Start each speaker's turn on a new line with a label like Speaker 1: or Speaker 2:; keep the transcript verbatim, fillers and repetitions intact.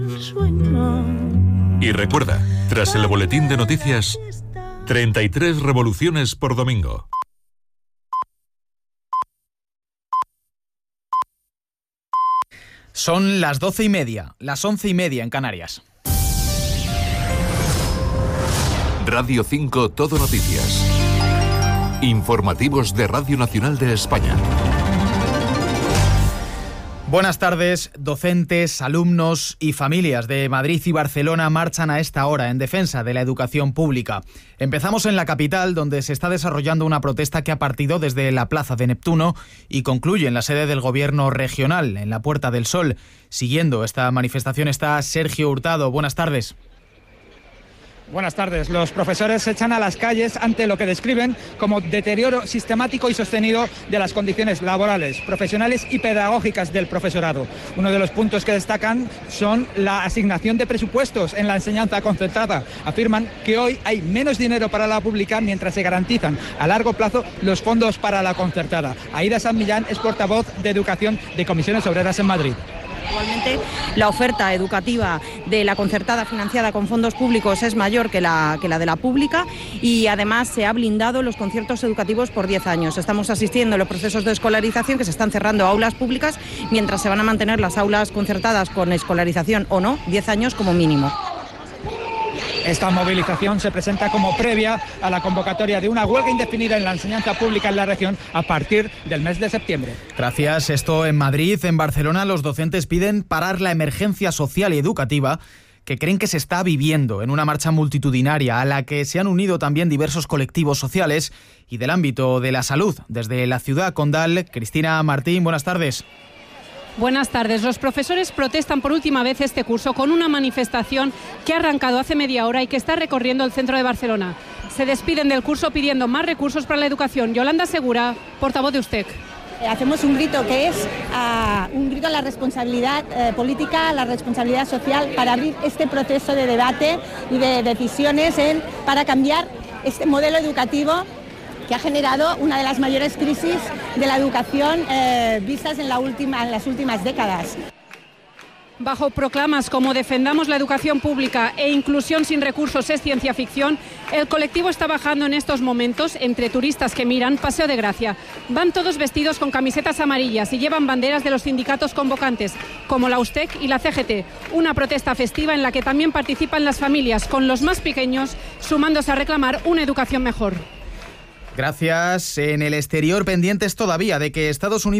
Speaker 1: Y recuerda, tras el boletín de noticias, treinta y tres revoluciones por domingo.
Speaker 2: Son las doce y media, las once y media en Canarias.
Speaker 1: Radio cinco Todo Noticias. Informativos de Radio Nacional de España.
Speaker 2: Buenas tardes. Docentes, alumnos y familias de Madrid y Barcelona marchan a esta hora en defensa de la educación pública. Empezamos en la capital, donde se está desarrollando una protesta que ha partido desde la Plaza de Neptuno y concluye en la sede del Gobierno regional, en la Puerta del Sol. Siguiendo esta manifestación está Sergio Hurtado. Buenas tardes.
Speaker 3: Buenas tardes. Los profesores se echan a las calles ante lo que describen como deterioro sistemático y sostenido de las condiciones laborales, profesionales y pedagógicas del profesorado. Uno de los puntos que destacan son la asignación de presupuestos en la enseñanza concertada. Afirman que hoy hay menos dinero para la pública mientras se garantizan a largo plazo los fondos para la concertada. Aida San Millán es portavoz de Educación de Comisiones Obreras en Madrid.
Speaker 4: Actualmente la oferta educativa de la concertada financiada con fondos públicos es mayor que la, que la de la pública y además se ha blindado los conciertos educativos por diez años. Estamos asistiendo a los procesos de escolarización que se están cerrando aulas públicas mientras se van a mantener las aulas concertadas con escolarización o no, diez años como mínimo.
Speaker 3: Esta movilización se presenta como previa a la convocatoria de una huelga indefinida en la enseñanza pública en la región a partir del mes de septiembre.
Speaker 2: Gracias. Esto en Madrid. En Barcelona, los docentes piden parar la emergencia social y educativa que creen que se está viviendo en una marcha multitudinaria a la que se han unido también diversos colectivos sociales y del ámbito de la salud. Desde la ciudad condal, Cristina Martín, buenas tardes.
Speaker 5: Buenas tardes. Los profesores protestan por última vez este curso con una manifestación que ha arrancado hace media hora y que está recorriendo el centro de Barcelona. Se despiden del curso pidiendo más recursos para la educación. Yolanda Segura, portavoz de U S T E C.
Speaker 6: Hacemos un grito que es uh, un grito a la responsabilidad eh, política, a la responsabilidad social para abrir este proceso de debate y de decisiones en, para cambiar este modelo educativo que ha generado una de las mayores crisis de la educación eh, vistas en, la última, en las últimas décadas.
Speaker 5: Bajo proclamas como defendamos la educación pública e inclusión sin recursos es ciencia ficción, el colectivo está bajando en estos momentos, entre turistas que miran, Paseo de Gracia. Van todos vestidos con camisetas amarillas y llevan banderas de los sindicatos convocantes, como la U S T E C y la C G T. Una protesta festiva en la que también participan las familias, con los más pequeños, sumándose a reclamar una educación mejor.
Speaker 2: Gracias. En el exterior, pendientes todavía de que Estados Unidos